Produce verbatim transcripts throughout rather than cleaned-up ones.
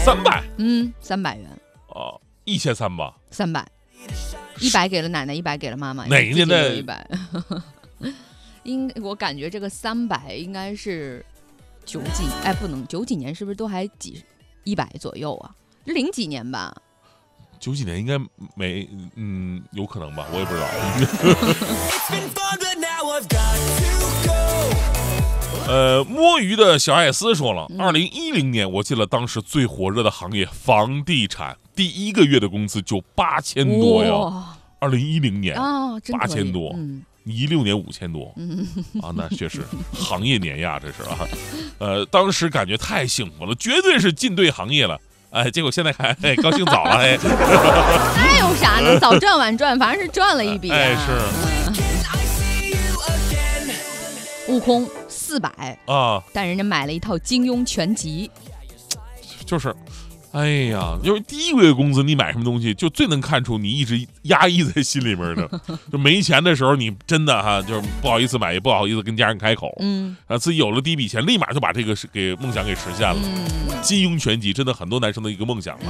三百， 嗯，三百元。 哦，一千三吧， 三百，一百给了奶奶，一百给了妈妈。 哪一年的？ 一百。应我感觉这个三百应该是九几，哎，不能九几年是不是都还几一百左右啊？零几年吧。 九几年应该没，嗯，有可能吧，我也不知道。呃，摸鱼的小艾斯说了，二零一零年我进了当时最火热的行业房地产，第一个月的工资就八千多呀。二零一零年啊， 八千多。 嗯， 一六年五千多， 嗯啊，那确实行业年呀，这是啊，呃，当时感觉太幸福了，绝对是进对行业了，哎，结果现在看，哎，高兴早了，哎， 那有啥呢？早赚晚赚，反正是赚了一笔、啊， 哎，是。 悟空四百啊， 但人家买了一套金庸全集， 就是。哎呀，就是第一个月工资，你买什么东西，就最能看出你一直压抑在心里面的。就没钱的时候，你真的哈、啊，就是不好意思买，也不好意思跟家人开口。嗯，啊，自己有了第一笔钱，立马就把这个是给梦想给实现了。嗯、金庸全集真的很多男生的一个梦想了。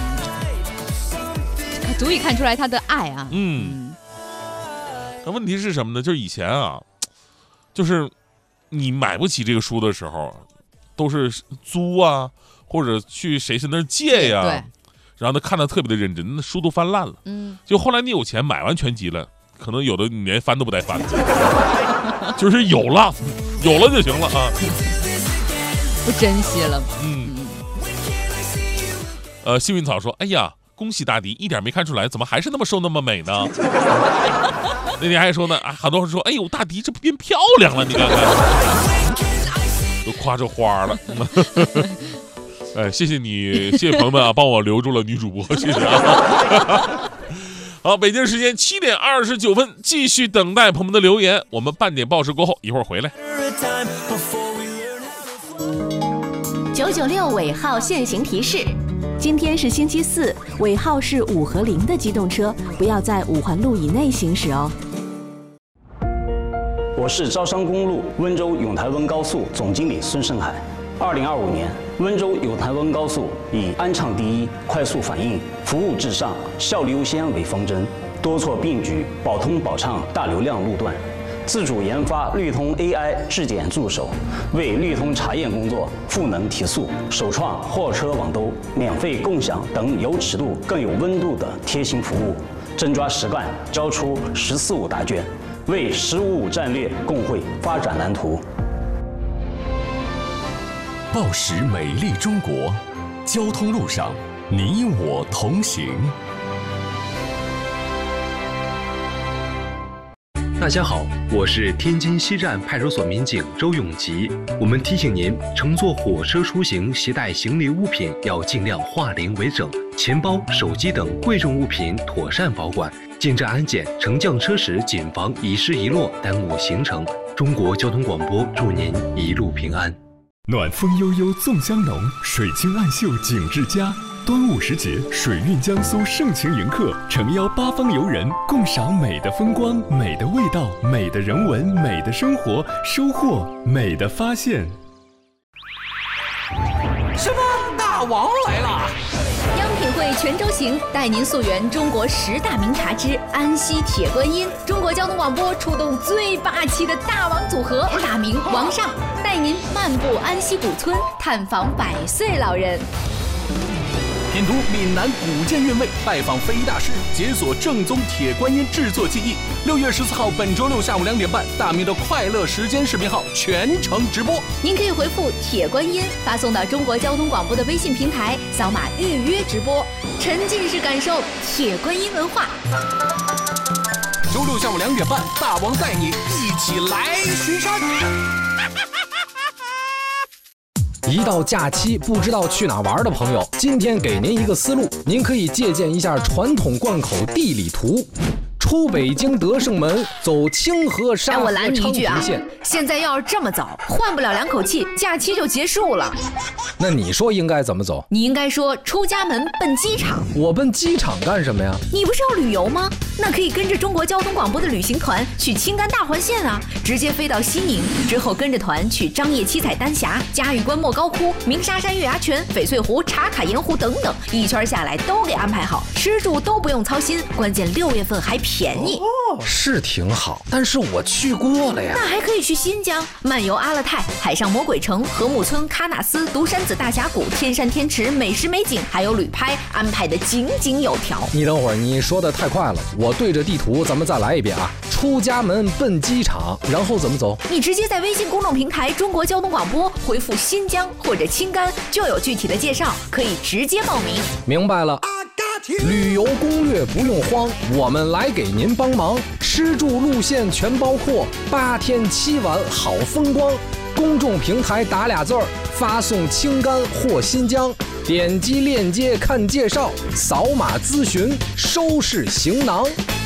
嗯，足以看出来他的爱啊。 嗯，那问题是什么呢？就是以前啊，就是你买不起这个书的时候，都是租啊。或者去谁是那儿借呀？ 对， 然后他看得特别的认真，那书都翻烂了。嗯，就后来你有钱买完全集了，可能有的你连翻都不带翻，就是有了，有了就行了啊， 不珍惜了。 嗯。呃，幸运草说：“哎呀，恭喜大迪，一点没看出来，怎么还是那么瘦那么美呢？”那天还说呢，啊，很多人说：“哎呦，大迪这不变漂亮了，你看看，都夸这花了。”哎，谢谢你，谢谢朋友们啊，帮我留住了女主播，谢谢啊。好，北京时间七点二十九分，继续等待朋友们的留言。我们半点报时过后，一会儿回来。 九九六尾号限行提示：今天是星期四，尾号是五和零的机动车不要在五环路以内行驶哦。 我是招商公路温州永台温高速总经理孙胜海。二零二五年，温州永台温高速以安畅第一、快速反应、服务至上、效率优先为方针，多措并举，保通保畅大流量路段，自主研发绿通 A I 质检助手，为绿通查验工作赋能提速，首创货车网兜、免费共享等有尺度更有温度的贴心服务，真抓实干，交出“十四五”答卷，为“十五五”战略共绘发展蓝图。 报时美丽中国，交通路上你我同行。 大家好，我是天津西站派出所民警周永吉。我们提醒您，乘坐火车出行携带行李物品要尽量化零为整，钱包、手机等贵重物品妥善保管。进站安检、乘降车时谨防遗失遗落，耽误行程。中国交通广播祝您一路平安。 暖风悠悠粽香浓，水清暗秀景致佳。端午时节，水韵江苏盛情迎客，诚邀八方游人共赏美的风光、美的味道、美的人文、美的生活，收获美的发现。 什么？大王来了！ 央品汇全州行带您溯源中国十大名茶之安溪铁观音。中国交通广播出动最霸气的大王组合，大明王上带您漫步安溪古村，探访百岁老人。 品读闽南古建韵味，拜访非遗大师，解锁正宗铁观音制作技艺。六月十四号，本周六下午两点半，大明的快乐时间视频号全程直播。 您可以回复铁观音发送到中国交通广播的微信平台，扫码预约直播，沉浸式感受铁观音文化。 周六下午两点半，大王带你一起来巡山。 一到假期不知道去哪玩的朋友，今天给您一个思路，您可以借鉴一下传统贯口地理图，出北京德胜门，走清河沙河昌平线。 现在要是这么走，换不了两口气，假期就结束了。 那你说应该怎么走？ 你应该说出家门奔机场。 我奔机场干什么呀？ 你不是要旅游吗？那可以跟着中国交通广播的旅行团去青甘大环线啊，直接飞到西宁，之后跟着团去张掖七彩丹霞、嘉峪关莫高窟、鸣沙山月牙泉、翡翠湖、茶卡盐湖等等，一圈下来都给安排好，吃住都不用操心，关键六月份还便宜。 哦，是挺好，但是我去过了呀。 那还可以去新疆漫游阿勒泰、海上魔鬼城、禾木村、喀纳斯、独山子大峡谷、天山天池，美食美景还有旅拍，安排的井井有条。 你等会儿，你说的太快了，我对着地图咱们再来一遍啊。出家门奔机场，然后怎么走？ 你直接在微信公众平台中国交通广播回复新疆或者青甘，就有具体的介绍，可以直接报名。 明白了。旅游攻略不用慌，我们来给您帮忙，吃住路线全包括，八天七晚好风光。公众平台打俩字儿，发送青甘或新疆，点击链接看介绍，扫码咨询，收拾行囊。